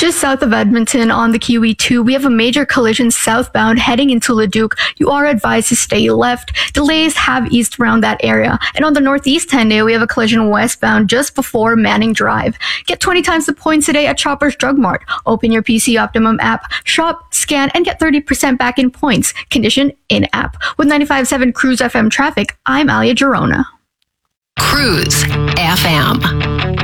Just south of Edmonton on the Kiwi 2, we have a major collision southbound heading into Leduc. You are advised to stay left. Delays have eased around that area. And on the northeast 10-day, we have a collision westbound just before Manning Drive. Get 20 times the points today at Shoppers Drug Mart. Open your PC Optimum app, shop, scan, and get 30% back in points. Condition in-app. With 95.7 Cruise FM traffic, I'm Alia Girona. Cruise FM.